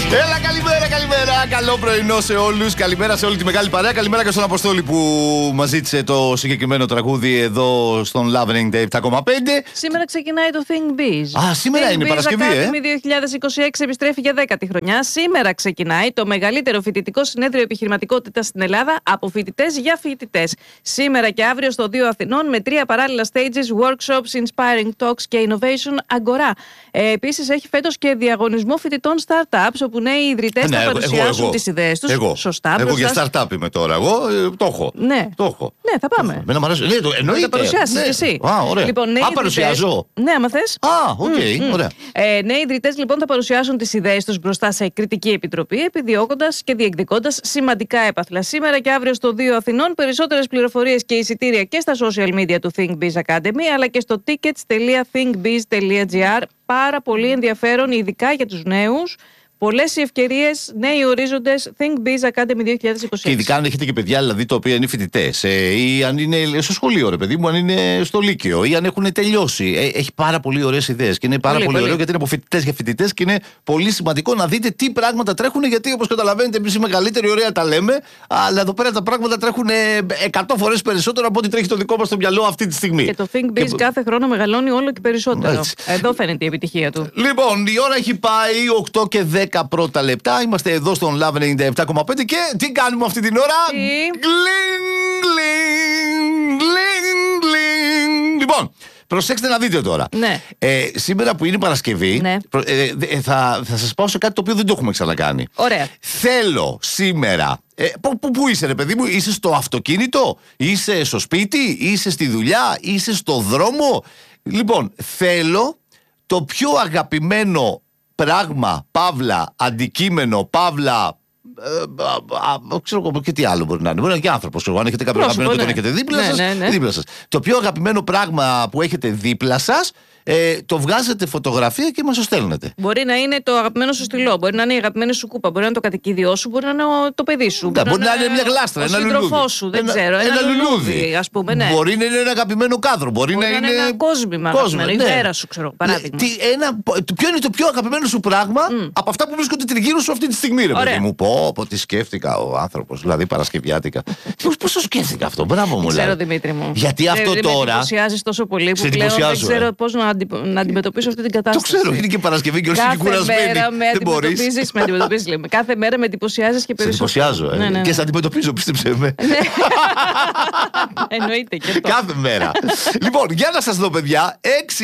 Έλα, καλημέρα. Καλό πρωινό σε όλους. Καλημέρα σε όλη τη μεγάλη παρέα. Καλημέρα και στον Αποστόλη που μας ζήτησε το συγκεκριμένο τραγούδι εδώ στον Love 97,5. Σήμερα ξεκινάει το Think Biz. Σήμερα είναι η Παρασκευή, Academy 2026 επιστρέφει για 10η χρονιά. Σήμερα ξεκινάει το μεγαλύτερο φοιτητικό συνέδριο επιχειρηματικότητας στην Ελλάδα από φοιτητές για φοιτητές. Σήμερα και αύριο στο 2 Αθηνών με 3 παράλληλα stages, workshops, inspiring talks και innovation αγορά. Επίσης έχει φέτος και διαγωνισμό φοιτητών startups, όπου νέοι ιδρυτές θα παρουσιάσουν τις ιδέες τους. Σωστά. Εγώ για startup είμαι τώρα. Εγώ το έχω. Ναι. Ναι, θα πάμε. Εμένα μου αρέσει. Εννοείται. Θα παρουσιάσεις και εσύ. Ωραία. Λοιπόν, παρουσιάζω. Ναι, άμα θες. Οκ. Ωραία. Νέοι ιδρυτές λοιπόν θα παρουσιάσουν τις ιδέες τους μπροστά σε κριτική επιτροπή, επιδιώκοντας και διεκδικώντας σημαντικά έπαθλα. Σήμερα και αύριο στο 2 Αθηνών. Περισσότερες πληροφορίες και εισιτήρια και στα social media του Think Biz Academy, αλλά και στο tickets.thinkbiz.gr. Πάρα πολύ ενδιαφέρον, ειδικά για τους νέους. Πολλές οι ευκαιρίες, νέοι ορίζοντες, Think Biz Academy 2026. Και ειδικά αν έχετε και παιδιά δηλαδή τα οποία είναι φοιτητές, ή αν είναι στο σχολείο, ρε παιδί μου, αν είναι στο Λύκειο, ή αν έχουν τελειώσει. Έχει πάρα πολύ ωραίες ιδέες. Και είναι πάρα πολύ ωραίο γιατί είναι από φοιτητές για φοιτητές και είναι πολύ σημαντικό να δείτε τι πράγματα τρέχουν. Γιατί όπως καταλαβαίνετε, εμείς οι μεγαλύτεροι ωραία τα λέμε, αλλά εδώ πέρα τα πράγματα τρέχουν 100 φορές περισσότερο από ό,τι τρέχει το δικό μας στο μυαλό αυτή τη στιγμή. Και το Think Biz κάθε χρόνο μεγαλώνει όλο και περισσότερο. Έτσι. Εδώ φαίνεται η επιτυχία του. Λοιπόν, η ώρα έχει πάει 8 και 10 πρώτα λεπτά. Είμαστε εδώ στον Love 97,5 και τι κάνουμε αυτή την ώρα? Λοιπόν, προσέξτε να δείτε τώρα. Ναι. Σήμερα που είναι Παρασκευή, ναι. θα σας πάω σε κάτι το οποίο δεν το έχουμε ξανακάνει. Ωραία. Θέλω σήμερα. Πού είσαι, ρε παιδί μου? Είσαι στο αυτοκίνητο, είσαι στο σπίτι, είσαι στη δουλειά, είσαι στο δρόμο? Λοιπόν, θέλω το πιο αγαπημένο πράγμα, παύλα, αντικείμενο, παύλα. Ξέρω και τι άλλο μπορεί να είναι. Μπορεί να είναι και άνθρωπος. Αν έχετε κάποιο αγαπημένο και τον έχετε δίπλα σας. Το πιο αγαπημένο πράγμα που έχετε δίπλα σας, το βγάζετε φωτογραφία και μας το στέλνετε. Μπορεί να είναι το αγαπημένο σου στυλό, μπορεί να είναι η αγαπημένη σου κούπα, μπορεί να είναι το κατοικίδιό σου, μπορεί να είναι το παιδί σου. Μπορεί να είναι μια γλάστρα, ένα λουλούδι. Ο σύντροφός σου, δεν ξέρω. Ένα λουλούδι, ας πούμε. Ναι. Μπορεί να είναι ένα αγαπημένο κάδρο. Μπορεί να είναι ένα κόσμημα. Η βέρα σου, ξέρω. Παράδειγμα. Ποιο είναι το πιο αγαπημένο σου πράγμα από αυτά που βρίσκονται τριγύρω σου αυτή τη στιγμή, ρε παιδί μου? Πω, τι σκέφτηκα ο άνθρωπος, δηλαδή Παρασκευιάτικα. Πώς το σκέφτηκα αυτό, μπράβο μου. Ξέρω, Δημήτρη μου. Γιατί αυτό τώρα. Με εντυπωσιάζεις τόσο πολύ που πλέον δεν ξέρω πώς να αντιμετωπίσω αυτή την κατάσταση. Το ξέρω, είναι και Παρασκευή και όλοι είναι κουρασμένοι. Με αντιμετωπίζεις, λέμε. Κάθε μέρα με εντυπωσιάζεις και περισσότερο. Σε εντυπωσιάζω, και σε αντιμετωπίζω, πίστεψε με. Εννοείται και αυτό. Κάθε μέρα. Λοιπόν, για να σας δω, παιδιά,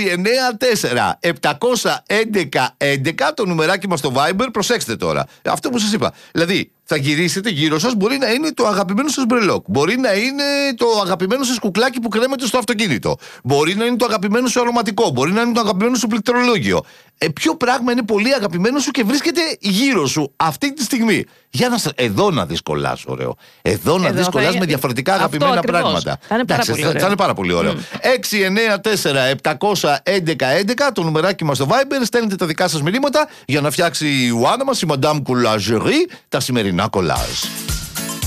694-711-11, το νουμεράκι μας στο Viber. Προσέξτε τώρα. Αυτό που σας είπα. Δηλαδή, θα γυρίσετε γύρω σας, μπορεί να είναι το αγαπημένο σας μπρελόκ. Μπορεί να είναι το αγαπημένο σας κουκλάκι που κρέμεται στο αυτοκίνητο. Μπορεί να είναι το αγαπημένο σου αρωματικό. Μπορεί να είναι το αγαπημένο σου πληκτρολόγιο. Ποιο πράγμα είναι πολύ αγαπημένο σου και βρίσκεται γύρω σου αυτή τη στιγμή? Για να εδώ να δεις κολλάς, ωραίο. Εδώ να δεις κολλάς με διαφορετικά αγαπημένα πράγματα. Θα είναι πάρα πολύ ωραίο. 694-711-11, το νουμεράκι μας στο Viber. Στέλνετε τα δικά σας μηνύματα για να φτιάξει η Ιωάννα μας, η Madame Collagerie, τα σημερινά κολλάζ.